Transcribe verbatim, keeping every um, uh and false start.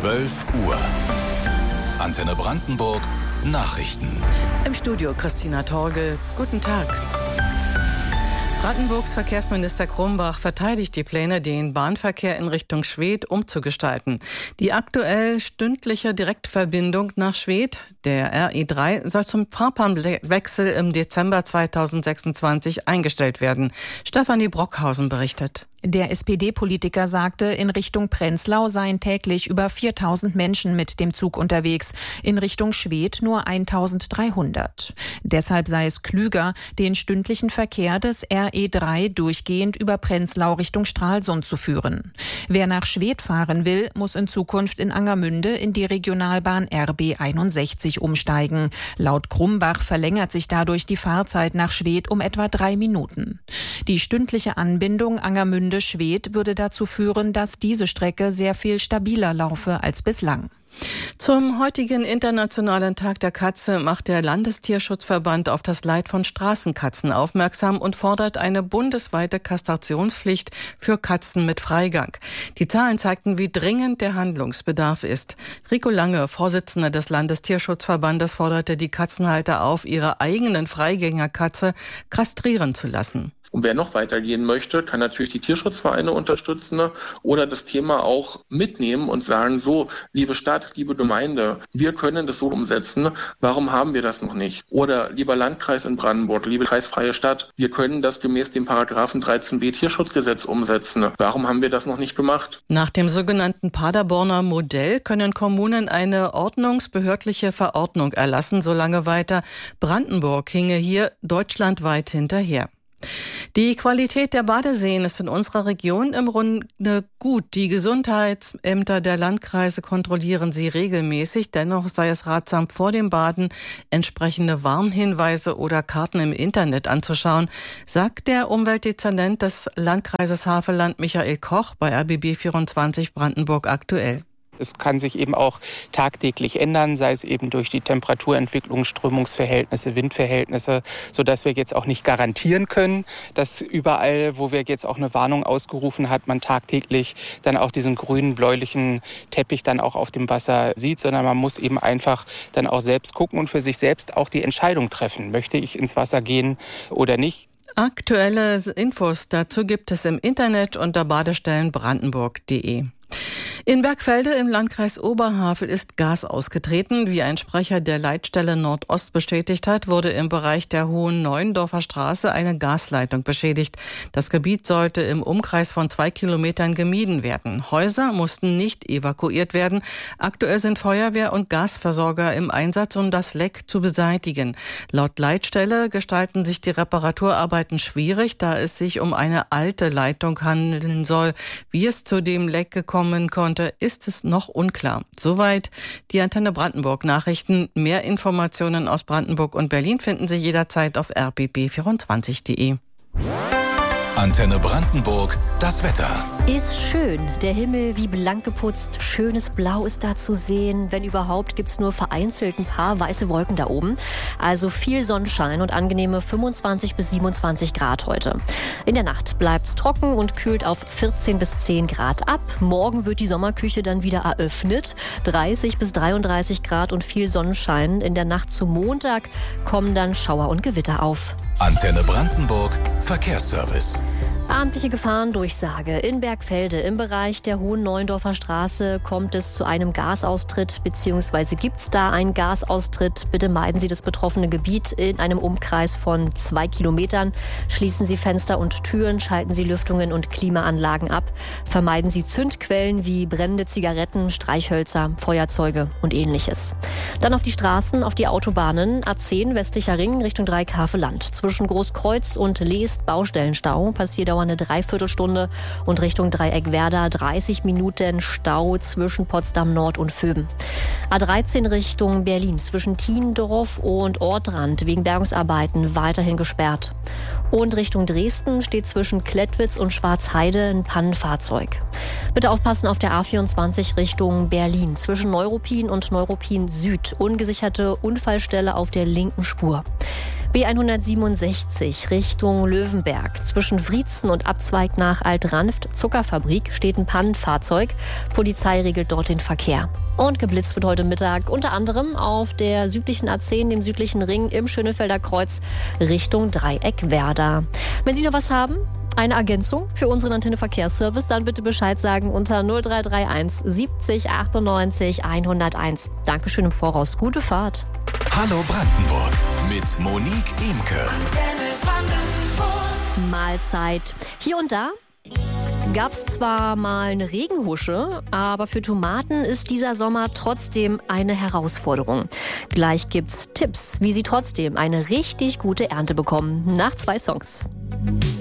zwölf Uhr. Antenne Brandenburg Nachrichten. Im Studio Christina Torgel. Guten Tag. Brandenburgs Verkehrsminister Krumbach verteidigt die Pläne, den Bahnverkehr in Richtung Schwedt umzugestalten. Die aktuell stündliche Direktverbindung nach Schwedt, der R E drei, soll zum Fahrplanwechsel im Dezember zweitausendsechsundzwanzig eingestellt werden. Stefanie Brockhausen berichtet. Der S P D-Politiker sagte, in Richtung Prenzlau seien täglich über viertausend Menschen mit dem Zug unterwegs, in Richtung Schwedt nur eintausenddreihundert. Deshalb sei es klüger, den stündlichen Verkehr des R E drei durchgehend über Prenzlau Richtung Stralsund zu führen. Wer nach Schwedt fahren will, muss in Zukunft in Angermünde in die Regionalbahn R B einundsechzig umsteigen. Laut Krumbach verlängert sich dadurch die Fahrzeit nach Schwedt um etwa drei Minuten. Die stündliche Anbindung Angermünde Schwedt würde dazu führen, dass diese Strecke sehr viel stabiler laufe als bislang. Zum heutigen Internationalen Tag der Katze macht der Landestierschutzverband auf das Leid von Straßenkatzen aufmerksam und fordert eine bundesweite Kastrationspflicht für Katzen mit Freigang. Die Zahlen zeigten, wie dringend der Handlungsbedarf ist. Rico Lange, Vorsitzender des Landestierschutzverbandes, forderte die Katzenhalter auf, ihre eigenen Freigängerkatze kastrieren zu lassen. Und wer noch weitergehen möchte, kann natürlich die Tierschutzvereine unterstützen oder das Thema auch mitnehmen und sagen, so, liebe Stadt, liebe Gemeinde, wir können das so umsetzen, warum haben wir das noch nicht? Oder lieber Landkreis in Brandenburg, liebe kreisfreie Stadt, wir können das gemäß dem Paragraphen dreizehn b Tierschutzgesetz umsetzen. Warum haben wir das noch nicht gemacht? Nach dem sogenannten Paderborner Modell können Kommunen eine ordnungsbehördliche Verordnung erlassen, solange weiter. Brandenburg hinge hier deutschlandweit hinterher. Die Qualität der Badeseen ist in unserer Region im Grunde gut. Die Gesundheitsämter der Landkreise kontrollieren sie regelmäßig. Dennoch sei es ratsam, vor dem Baden entsprechende Warnhinweise oder Karten im Internet anzuschauen, sagt der Umweltdezernent des Landkreises Havelland Michael Koch bei R B B vierundzwanzig Brandenburg aktuell. Es kann sich eben auch tagtäglich ändern, sei es eben durch die Temperaturentwicklung, Strömungsverhältnisse, Windverhältnisse, sodass wir jetzt auch nicht garantieren können, dass überall, wo wir jetzt auch eine Warnung ausgerufen hat, man tagtäglich dann auch diesen grünen, bläulichen Teppich dann auch auf dem Wasser sieht, sondern man muss eben einfach dann auch selbst gucken und für sich selbst auch die Entscheidung treffen. Möchte ich ins Wasser gehen oder nicht? Aktuelle Infos dazu gibt es im Internet unter badestellen brandenburg punkt de. In Bergfelde im Landkreis Oberhavel ist Gas ausgetreten. Wie ein Sprecher der Leitstelle Nordost bestätigt hat, wurde im Bereich der Hohen Neuendorfer Straße eine Gasleitung beschädigt. Das Gebiet sollte im Umkreis von zwei Kilometern gemieden werden. Häuser mussten nicht evakuiert werden. Aktuell sind Feuerwehr und Gasversorger im Einsatz, um das Leck zu beseitigen. Laut Leitstelle gestalten sich die Reparaturarbeiten schwierig, da es sich um eine alte Leitung handeln soll. Wie es zu dem Leck gekommen konnte, ist es noch unklar. Soweit die Antenne Brandenburg Nachrichten. Mehr Informationen aus Brandenburg und Berlin finden Sie jederzeit auf r b b vierundzwanzig punkt de. Antenne Brandenburg, das Wetter. Ist schön. Der Himmel wie blank geputzt. Schönes Blau ist da zu sehen. Wenn überhaupt, gibt's nur vereinzelt ein paar weiße Wolken da oben. Also viel Sonnenschein und angenehme fünfundzwanzig bis siebenundzwanzig Grad heute. In der Nacht bleibt's trocken und kühlt auf vierzehn bis zehn Grad ab. Morgen wird die Sommerküche dann wieder eröffnet. dreißig bis dreiunddreißig Grad und viel Sonnenschein. In der Nacht zum Montag kommen dann Schauer und Gewitter auf. Antenne Brandenburg Verkehrsservice. Abendliche Gefahrendurchsage. In Bergfelde im Bereich der Hohen Neuendorfer Straße kommt es zu einem Gasaustritt, beziehungsweise gibt es da einen Gasaustritt. Bitte meiden Sie das betroffene Gebiet in einem Umkreis von zwei Kilometern. Schließen Sie Fenster und Türen, schalten Sie Lüftungen und Klimaanlagen ab. Vermeiden Sie Zündquellen wie brennende Zigaretten, Streichhölzer, Feuerzeuge und ähnliches. Dann auf die Straßen, auf die Autobahnen. A zehn westlicher Ring Richtung Dreieck-Havelland. Zwischen Großkreuz und Leest Baustellenstau passiert eine Dreiviertelstunde und Richtung Dreieck-Werder dreißig Minuten Stau zwischen Potsdam Nord und Vöben. A dreizehn Richtung Berlin zwischen Thiendorf und Ortrand wegen Bergungsarbeiten weiterhin gesperrt. Und Richtung Dresden steht zwischen Klettwitz und Schwarzheide ein Pannenfahrzeug. Bitte aufpassen auf der A vierundzwanzig Richtung Berlin zwischen Neuruppin und Neuruppin Süd. Ungesicherte Unfallstelle auf der linken Spur. B hundertsiebenundsechzig Richtung Löwenberg. Zwischen Wriezen und Abzweig nach Alt-Ranft Zuckerfabrik steht ein Pannenfahrzeug. Polizei regelt dort den Verkehr. Und geblitzt wird heute Mittag unter anderem auf der südlichen A zehn, dem südlichen Ring im Schönefelder Kreuz Richtung Dreieck Werder. Wenn Sie noch was haben, eine Ergänzung für unseren Antenne Verkehrsservice, dann bitte Bescheid sagen unter null drei drei eins siebzig achtundneunzig hunderteins. Dankeschön im Voraus. Gute Fahrt. Hallo Brandenburg mit Monique Imke. Mahlzeit. Hier und da gab es zwar mal eine Regenhusche, aber für Tomaten ist dieser Sommer trotzdem eine Herausforderung. Gleich gibt's Tipps, wie Sie trotzdem eine richtig gute Ernte bekommen. Nach zwei Songs.